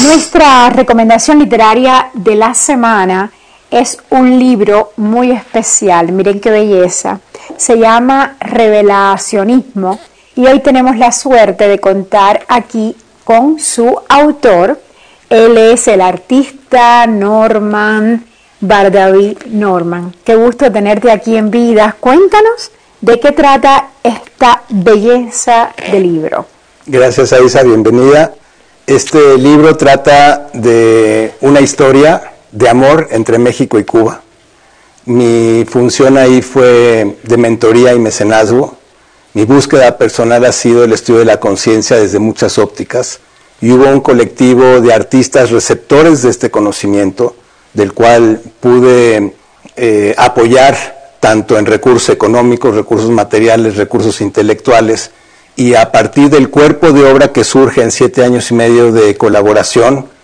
Nuestra recomendación literaria de la semana es un libro muy especial, miren qué belleza, se llama Revelacionismo y hoy tenemos la suerte de contar aquí con su autor. Él es el artista Norman Bardaví. Norman, qué gusto tenerte aquí en Vidas. Cuéntanos de qué trata esta belleza de libro. Gracias, Aisa, bienvenida. Este libro trata de una historia de amor entre México y Cuba. Mi función ahí fue de mentoría y mecenazgo. Mi búsqueda personal ha sido el estudio de la conciencia desde muchas ópticas, y hubo un colectivo de artistas receptores de este conocimiento, del cual pude apoyar tanto en recursos económicos, recursos materiales, recursos intelectuales, y a partir del cuerpo de obra que surge en 7 años y medio de colaboración,